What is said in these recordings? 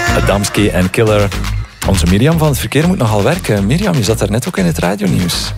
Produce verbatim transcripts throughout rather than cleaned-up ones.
Adamski en Killer. Onze Mirjam van het verkeer moet nogal werken. Mirjam, je zat daar net ook in het radionieuws.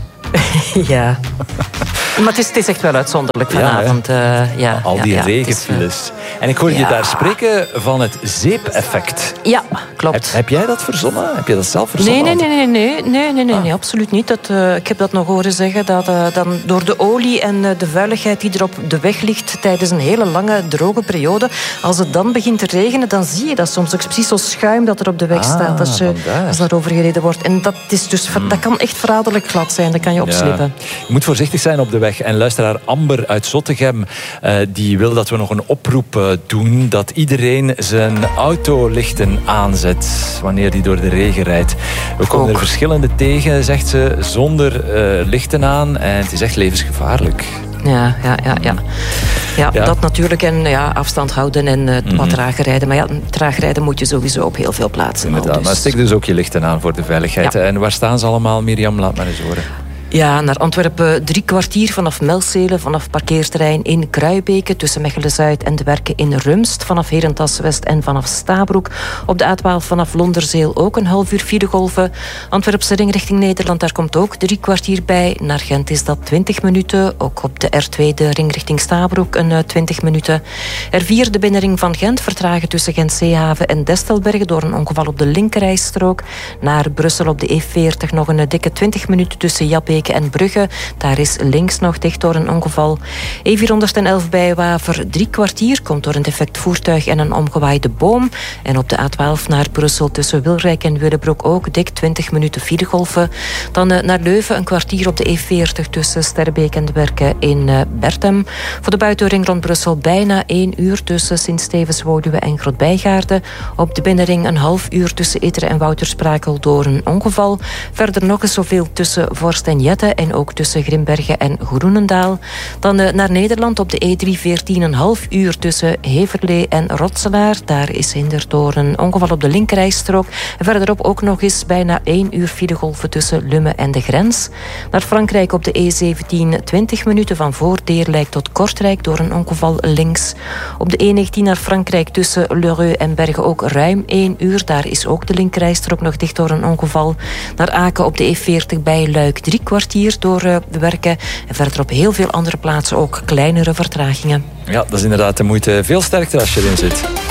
Ja. Maar het is, het is echt wel uitzonderlijk vanavond. Ja, uh, ja, Al die ja, regenfiles. Is, uh, en ik hoorde ja. je daar spreken van het zeep-effect. Ja, klopt. Heb, heb jij dat verzonnen? Heb je dat zelf verzonnen? Nee, nee, nee, nee, nee, nee, nee, ah. nee absoluut niet. Dat, uh, ik heb dat nog horen zeggen, dat uh, dan door de olie en uh, de vuiligheid die er op de weg ligt tijdens een hele lange, droge periode, als het dan begint te regenen, dan zie je dat soms ook precies zo schuim dat er op de weg ah, staat als, je, als daarover gereden wordt. En dat, is dus, hmm. dat kan echt verraderlijk glad zijn, dat kan je opslippen. Ja. Je moet voorzichtig zijn op de weg. En luisteraar Amber uit Zottegem, uh, die wil dat we nog een oproep uh, doen, dat iedereen zijn autolichten aanzet wanneer die door de regen rijdt. We komen Ook. er verschillende tegen, zegt ze, zonder uh, lichten aan. En het is echt levensgevaarlijk. Ja, ja, ja, ja. Ja, ja. dat natuurlijk. En ja, afstand houden en uh, mm-hmm. wat trager rijden. Maar ja, traag rijden moet je sowieso op heel veel plaatsen. Inderdaad, dus. maar stik dus ook je lichten aan voor de veiligheid. Ja. En waar staan ze allemaal, Mirjam? Laat maar eens horen. Ja, naar Antwerpen drie kwartier vanaf Melzele, vanaf parkeerterrein in Kruibeke, tussen Mechelen-Zuid en de werken in Rumst, vanaf Herentals-West en vanaf Stabroek. Op de A twaalf vanaf Londerzeel ook een half uur filegolven. Antwerpse ring richting Nederland, daar komt ook drie kwartier bij. Naar Gent is dat twintig minuten. Ook op de R twee, de ring richting Stabroek, een uh, twintig minuten. R vier, de binnenring van Gent, vertragen tussen Gent-Zeehaven en Destelbergen door een ongeval op de linkerrijstrook. Naar Brussel op de E veertig nog een uh, dikke twintig minuten tussen Jabeek en Brugge. Daar is links nog dicht door een ongeval. E vierhonderdelf bij Waver drie kwartier. Komt door een defect voertuig en een omgewaaide boom. En op de A twaalf naar Brussel tussen Wilrijk en Willebroek ook dik twintig minuten filegolven. Dan uh, naar Leuven een kwartier op de E veertig tussen Sterbeek en de werken in uh, Bertem. Voor de buitenring rond Brussel bijna één uur tussen Sint-Stevens-Woluwe en Grootbijgaarden. Op de binnenring een half uur tussen Etteren en Woutersprakel door een ongeval. Verder nog eens zoveel tussen Vorst en Jette en ook tussen Grimbergen en Groenendaal. Dan uh, naar Nederland op de E driehonderdveertien een half uur tussen Heverlee en Rotselaar. Daar is hinder door een ongeval op de linkerrijstrook. En verderop ook nog eens bijna één uur filegolven tussen Lummen en de grens. Naar Frankrijk op de E zeventien twintig minuten van Voordeerlijk tot Kortrijk door een ongeval links. Op de E negentien naar Frankrijk tussen Lheureux en Bergen ook ruim één uur. Daar is ook de linkerrijstrook nog dicht door een ongeval. Naar Aken op de E veertig bij Luik drie kwartier door uh, de werken. En verder op heel veel andere plaatsen ook kleinere vertragingen. Ja, dat is inderdaad de moeite. Veel sterkte als je erin zit.